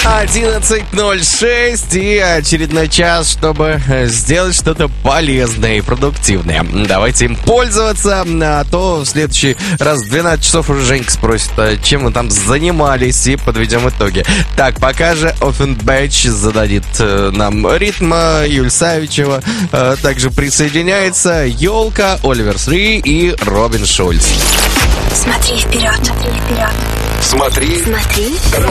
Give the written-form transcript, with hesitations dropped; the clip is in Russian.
11:06 и очередной час, чтобы сделать что-то полезное и продуктивное. Давайте им пользоваться, а то в следующий раз в 12 часов уже Женька спросит, чем вы там занимались, и подведем итоги. Так, пока же Offenbach зададит нам ритм, Юль Савичева также присоединяется, Ёлка, Оливер Сри и Робин Шульц. Смотри вперед, смотри вперед. Смотри.